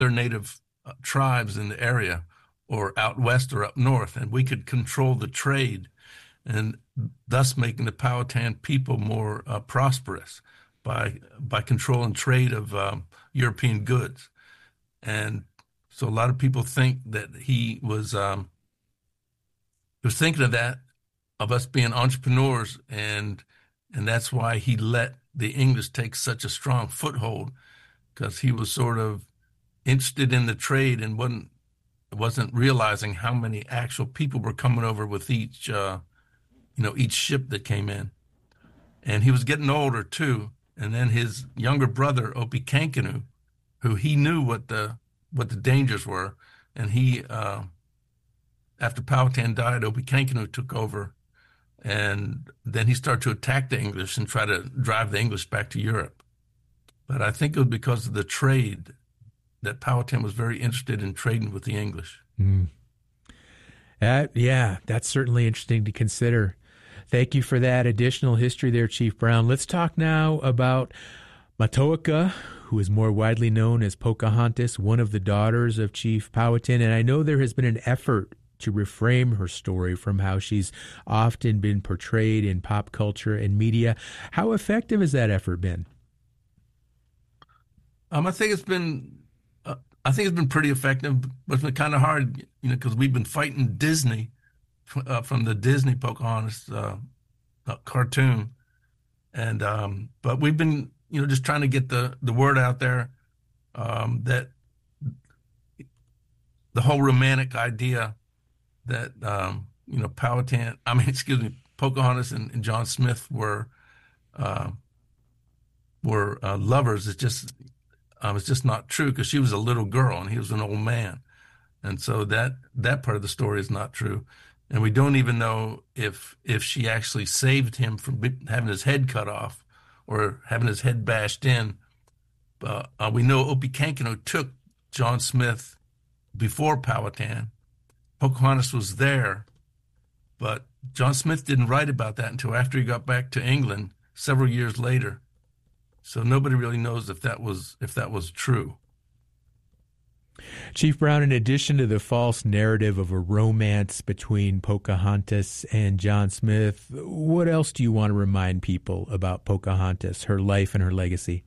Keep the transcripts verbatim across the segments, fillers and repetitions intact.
other native uh, tribes in the area, or out west or up north, and we could control the trade, and thus making the Powhatan people more uh, prosperous by by controlling trade of um, European goods. And so a lot of people think that he was um, he was thinking of that, of us being entrepreneurs, and and that's why he let the English take such a strong foothold, because he was sort of interested in the trade and wasn't wasn't realizing how many actual people were coming over with each uh, you know each ship that came in. And he was getting older too. And then his younger brother Opechancanough, who he knew what the what the dangers were, and he uh, after Powhatan died, Opechancanough took over, and then he started to attack the English and try to drive the English back to Europe. But I think it was because of the trade that Powhatan was very interested in trading with the English. Mm. Uh, yeah, that's certainly interesting to consider. Thank you for that additional history there, Chief Brown. Let's talk now about Matoaka, who is more widely known as Pocahontas, one of the daughters of Chief Powhatan. And I know there has been an effort to reframe her story from how she's often been portrayed in pop culture and media. How effective has that effort been? Um, I think it's been, uh, I think it's been pretty effective, but it's been kind of hard, you know, because we've been fighting Disney uh, from the Disney Pocahontas uh, uh, cartoon, and um, but we've been, you know, just trying to get the the word out there um, that the whole romantic idea that um, you know Powhatan, I mean, excuse me, Pocahontas and, and John Smith were uh, were uh, lovers. It's just um, it's just not true, because she was a little girl and he was an old man, and so that that part of the story is not true. And we don't even know if if she actually saved him from having his head cut off or having his head bashed in. Uh, uh, we know Opechancanough took John Smith before Powhatan. Pocahontas was there, but John Smith didn't write about that until after he got back to England several years later. So nobody really knows if that was if that was true. Chief Brown, in addition to the false narrative of a romance between Pocahontas and John Smith, what else do you want to remind people about Pocahontas, her life and her legacy?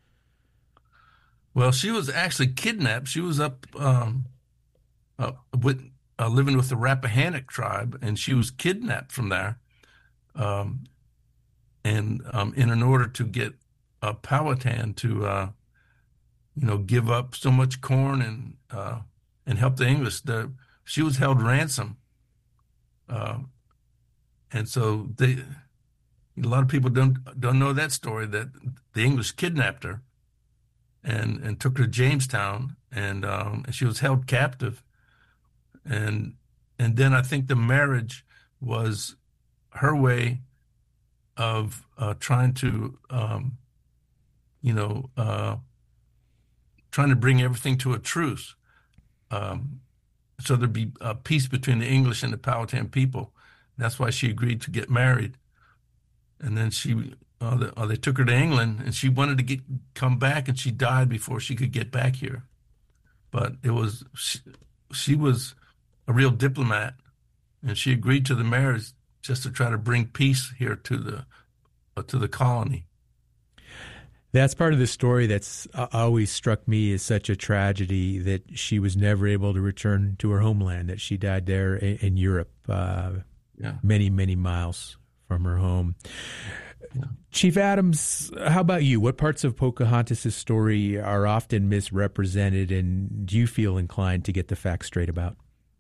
Well, she was actually kidnapped. She was up um, uh, with, uh, living with the Rappahannock tribe, and she was kidnapped from there. Um, and um, in, in order to get uh, Powhatan to uh, you know, give up so much corn and uh, and help the English. The, she was held ransom, uh, and so they. A lot of people don't don't know that story, that the English kidnapped her, and and took her to Jamestown, and um, and she was held captive, and and then I think the marriage was her way of uh, trying to, um, you know. Uh, trying to bring everything to a truce, um, so there'd be a peace between the English and the Powhatan people. That's why she agreed to get married. And then she, uh, the, uh, they took her to England, and she wanted to get come back, and she died before she could get back here. But it was she, she was a real diplomat, and she agreed to the marriage just to try to bring peace here to the uh, to the colony. That's part of the story that's always struck me as such a tragedy, that she was never able to return to her homeland, that she died there in Europe, uh, yeah. many, many miles from her home. Yeah. Chief Adams, how about you? What parts of Pocahontas' story are often misrepresented, and do you feel inclined to get the facts straight about?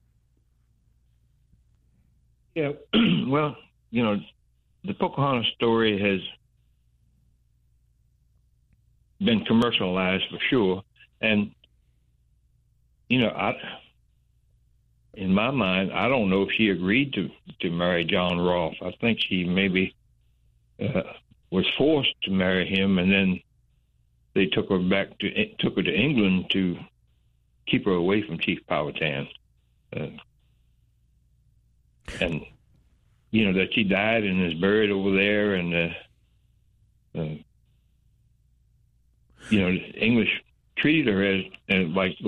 Yeah, well, you know, the Pocahontas story has been commercialized for sure, and you know, I, in my mind, I don't know if she agreed to to marry John Rolfe. I think she maybe uh, was forced to marry him, and then they took her back to took her to England to keep her away from Chief Powhatan, uh, and you know that she died and is buried over there, and. Uh, uh, You know, English treated her as, as like